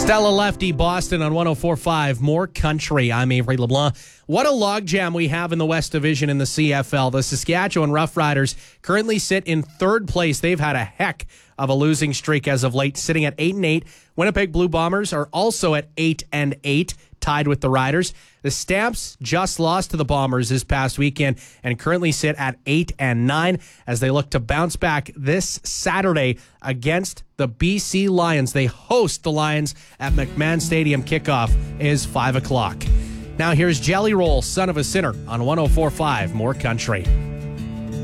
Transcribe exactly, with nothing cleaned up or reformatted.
Stella Lefty, Boston on one oh four point five. More country. I'm Avery LeBlanc. What a logjam we have in the West Division in the C F L. The Saskatchewan Roughriders currently sit in third place. They've had a heck of a losing streak as of late, sitting at eight and eight. Winnipeg Blue Bombers are also at eight and eight, tied with the Riders. The Stamps just lost to the Bombers this past weekend and currently sit at eight and nine as they look to bounce back this Saturday against the B C Lions. They host the Lions at McMahon Stadium. Kickoff is five o'clock. Now here's Jelly Roll, Son of a Sinner on one oh four point five. More country.